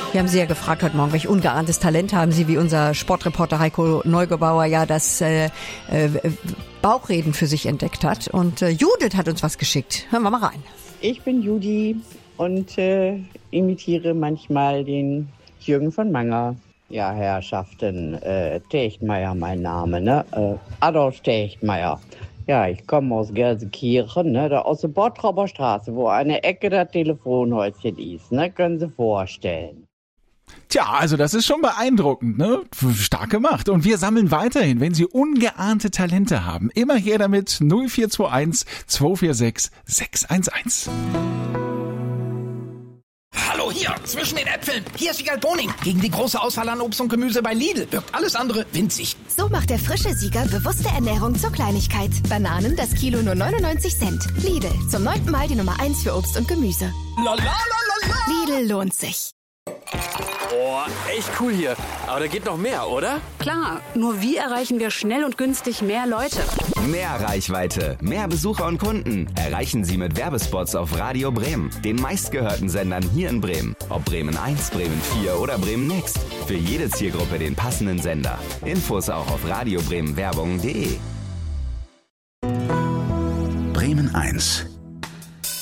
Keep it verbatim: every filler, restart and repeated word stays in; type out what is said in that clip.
Wir haben Sie ja gefragt heute Morgen, welch ungeahntes Talent haben Sie, wie unser Sportreporter Heiko Neugebauer ja das äh, äh, Bauchreden für sich entdeckt hat. Und äh, Judith hat uns was geschickt. Hören wir mal rein. Ich bin Judy und äh, imitiere manchmal den Jürgen von Manger. Ja, Herrschaften, äh, Techtmeier mein Name, ne? Äh, Adolf Techtmeier. Ja, ich komme aus Gelsenkirchen, ne, da aus der Bottroper Straße, wo eine Ecke das Telefonhäuschen ist, ne, können Sie vorstellen. Tja, also das ist schon beeindruckend, ne? Stark gemacht. Und wir sammeln weiterhin, wenn Sie ungeahnte Talente haben. Immer her damit null vier zwei eins zwei vier sechs sechs eins eins. Hallo, hier, zwischen den Äpfeln. Hier ist Wiegald Boning. Gegen die große Auswahl an Obst und Gemüse bei Lidl wirkt alles andere winzig. So macht der frische Sieger bewusste Ernährung zur Kleinigkeit. Bananen, das Kilo nur neunundneunzig Cent. Lidl, zum neunten Mal die Nummer eins für Obst und Gemüse. La, la, la, la, la. Lidl lohnt sich. Boah, echt cool hier. Aber da geht noch mehr, oder? Klar, nur wie erreichen wir schnell und günstig mehr Leute? Mehr Reichweite, mehr Besucher und Kunden erreichen Sie mit Werbespots auf Radio Bremen, den meistgehörten Sendern hier in Bremen. Ob Bremen eins, Bremen vier oder Bremen Next. Für jede Zielgruppe den passenden Sender. Infos auch auf radiobremenwerbung punkt de. Bremen eins.